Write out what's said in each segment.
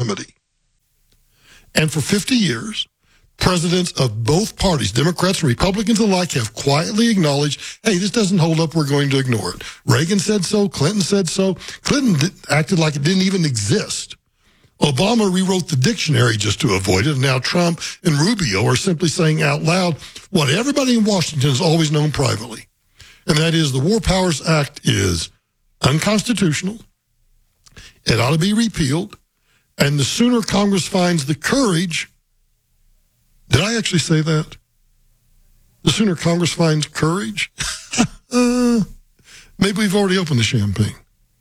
remedy. And for 50 years, presidents of both parties, Democrats and Republicans alike, have quietly acknowledged, hey, this doesn't hold up, we're going to ignore it. Reagan said so, Clinton said so. Clinton acted like it didn't even exist. Obama rewrote the dictionary just to avoid it, and now Trump and Rubio are simply saying out loud what everybody in Washington has always known privately, and that is the War Powers Act is unconstitutional, it ought to be repealed, and the sooner Congress finds the courage, did I actually say that? The sooner Congress finds courage? Maybe we've already opened the champagne.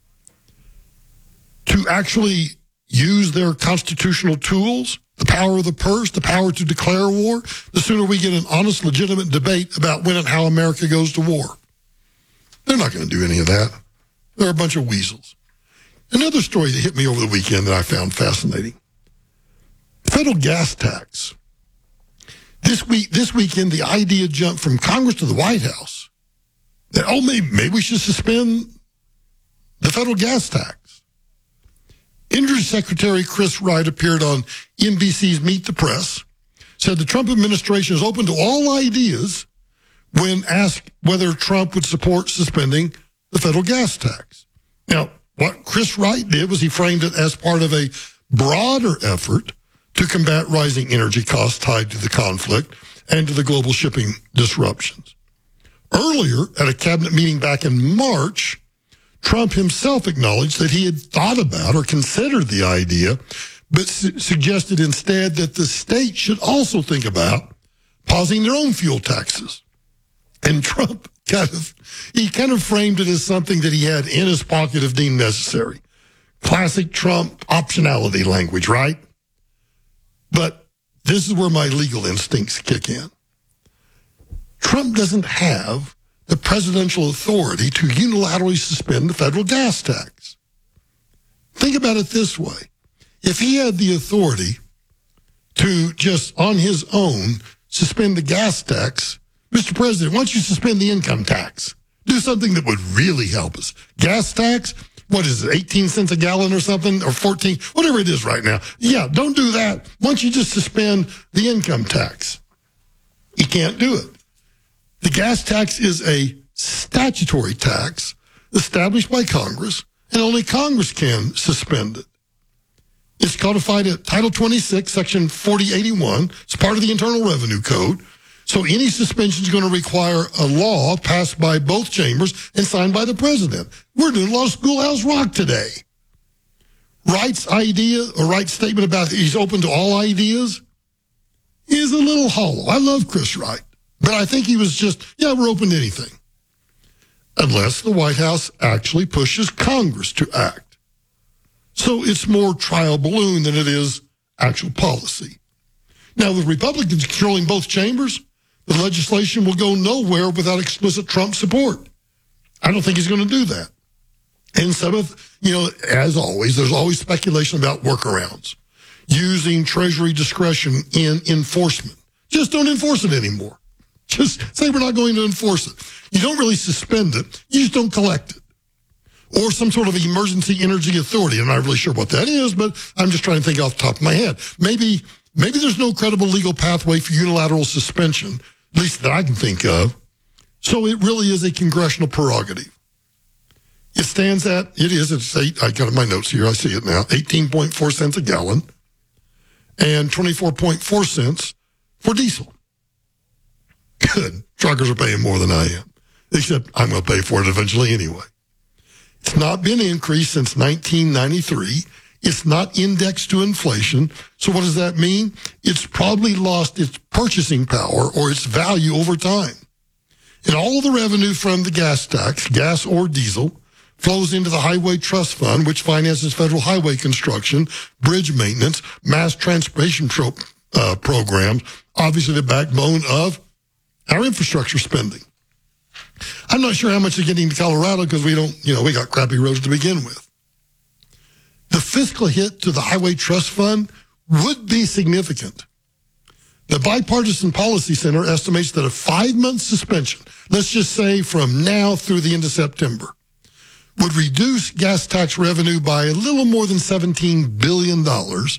To actually use their constitutional tools, the power of the purse, the power to declare war, the sooner we get an honest, legitimate debate about when and how America goes to war. They're not going to do any of that. They're a bunch of weasels. Another story that hit me over the weekend that I found fascinating. Federal gas tax. This weekend, the idea jumped from Congress to the White House that, maybe we should suspend the federal gas tax. Energy Secretary Chris Wright appeared on NBC's Meet the Press, said the Trump administration is open to all ideas when asked whether Trump would support suspending the federal gas tax. Now, what Chris Wright did was he framed it as part of a broader effort to combat rising energy costs tied to the conflict and to the global shipping disruptions. Earlier, at a cabinet meeting back in March, Trump himself acknowledged that he had thought about or considered the idea, but suggested instead that the state should also think about pausing their own fuel taxes. And Trump kind of framed it as something that he had in his pocket if deemed necessary. Classic Trump optionality language, right? But this is where my legal instincts kick in. Trump doesn't have the presidential authority to unilaterally suspend the federal gas tax. Think about it this way. If he had the authority to just on his own suspend the gas tax, Mr. President, why don't you suspend the income tax? Do something that would really help us. Gas tax, what is it, 18 cents a gallon or something, or 14, whatever it is right now. Yeah, don't do that. Why don't you just suspend the income tax? You can't do it. The gas tax is a statutory tax established by Congress, and only Congress can suspend it. It's codified at Title 26, Section 4081. It's part of the Internal Revenue Code. So any suspension is going to require a law passed by both chambers and signed by the president. We're doing a lot of schoolhouse rock today. Wright's idea, or Wright's statement about he's open to all ideas, is a little hollow. I love Chris Wright. But I think he was just, we're open to anything. Unless the White House actually pushes Congress to act. So it's more trial balloon than it is actual policy. Now, with Republicans controlling both chambers, the legislation will go nowhere without explicit Trump support. I don't think he's going to do that. And some of, as always, there's always speculation about workarounds. Using Treasury discretion in enforcement. Just don't enforce it anymore. Just say we're not going to enforce it. You don't really suspend it. You just don't collect it. Or some sort of emergency energy authority. I'm not really sure what that is, but I'm just trying to think off the top of my head. Maybe there's no credible legal pathway for unilateral suspension, at least that I can think of. So it really is a congressional prerogative. It stands at, I got my notes here, I see it now, 18.4 cents a gallon and 24.4 cents for diesel. Good. Truckers are paying more than I am, except I'm going to pay for it eventually anyway. It's not been increased since 1993. It's not indexed to inflation. So what does that mean? It's probably lost its purchasing power or its value over time. And all of the revenue from the gas tax, gas or diesel, flows into the Highway Trust Fund, which finances federal highway construction, bridge maintenance, mass transportation programs, obviously the backbone of our infrastructure spending. I'm not sure how much they're getting to Colorado because we got crappy roads to begin with. The fiscal hit to the Highway Trust Fund would be significant. The Bipartisan Policy Center estimates that a 5-month suspension, let's just say from now through the end of September, would reduce gas tax revenue by a little more than $17 billion